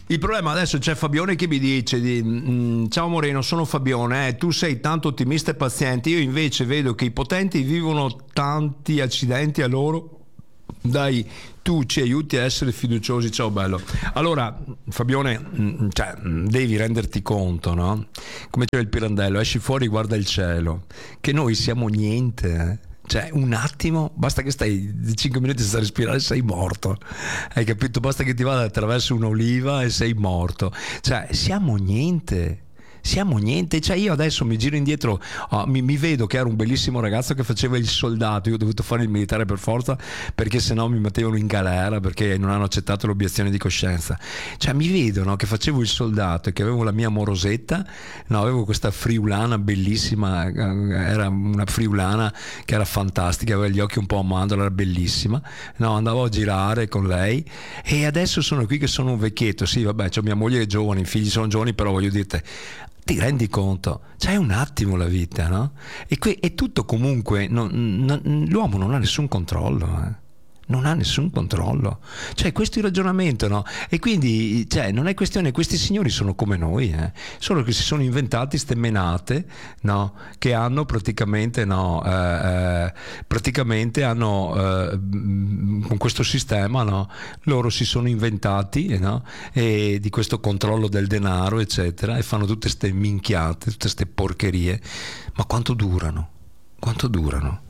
Il problema adesso c'è Fabione che mi dice ciao Moreno, sono Fabione, tu sei tanto ottimista e paziente, io invece vedo che i potenti vivono tanti accidenti a loro. Dai, tu ci aiuti a essere fiduciosi, ciao bello. Allora Fabione, cioè, devi renderti conto, no? Come c'è il Pirandello, esci fuori, guarda il cielo, che noi siamo niente, Cioè un attimo, basta che stai 5 minuti senza respirare, sei morto, hai capito? Basta che ti vada attraverso un'oliva e sei morto. Cioè siamo niente, cioè io adesso mi giro indietro, mi vedo che ero un bellissimo ragazzo che faceva il soldato, io ho dovuto fare il militare per forza perché sennò mi mettevano in galera perché non hanno accettato l'obiezione di coscienza. Cioè mi vedo, no, che facevo il soldato e che avevo la mia morosetta, no, avevo questa friulana bellissima, era una friulana che era fantastica, aveva gli occhi un po' a mandorla, era bellissima, no, andavo a girare con lei e adesso sono qui che sono un vecchietto, sì vabbè, c'ho mia moglie è giovane, i figli sono giovani, però voglio dirti, ti rendi conto? C'è un attimo la vita, no? E tutto comunque, l'uomo non ha nessun controllo, non ha nessun controllo, cioè questo è il ragionamento, no? E quindi cioè, non è questione, questi signori sono come noi, solo che si sono inventati ste menate, no? Che hanno praticamente, no? Praticamente hanno con questo sistema, no? Loro si sono inventati, no? E di questo controllo del denaro eccetera, e fanno tutte ste minchiate, tutte ste porcherie, ma quanto durano? Quanto durano?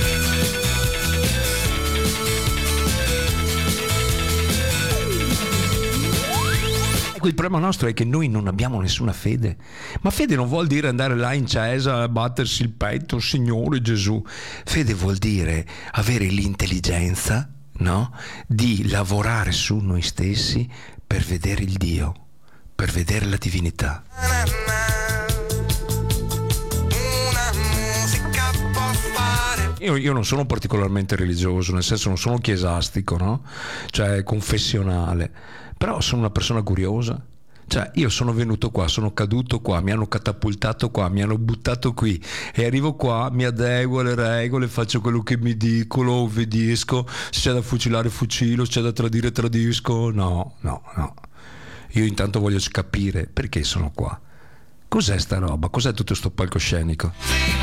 Il problema nostro è che noi non abbiamo nessuna fede, ma fede non vuol dire andare là in chiesa a battersi il petto, Signore Gesù. Fede vuol dire avere l'intelligenza, no? Di lavorare su noi stessi per vedere il Dio, per vedere la divinità. Io non sono particolarmente religioso, nel senso non sono chiesastico, no? Cioè confessionale, però sono una persona curiosa. Cioè io sono venuto qua, sono caduto qua, mi hanno catapultato qua, mi hanno buttato qui e arrivo qua, mi adeguo alle regole, faccio quello che mi dicono, obbedisco, se c'è da fucilare fucilo, se c'è da tradire tradisco. No, io intanto voglio capire perché sono qua, cos'è sta roba, cos'è tutto sto palcoscenico.